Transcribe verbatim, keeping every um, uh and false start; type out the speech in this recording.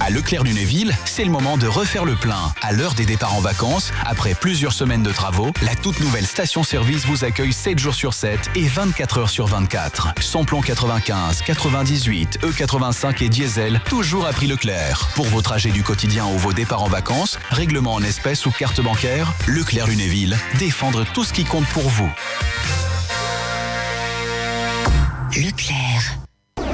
À Leclerc-Lunéville, c'est le moment de refaire le plein. À l'heure des départs en vacances, après plusieurs semaines de travaux, la toute nouvelle station-service vous accueille sept jours sur sept et vingt-quatre heures sur vingt-quatre. Samplon quatre-vingt-quinze, quatre-vingt-dix-huit, E quatre-vingt-cinq et diesel, toujours à prix Leclerc. Pour vos trajets du quotidien ou vos départs en vacances, règlement en espèces ou carte bancaire, Leclerc-Lunéville, défendre tout ce qui compte pour vous. Leclerc.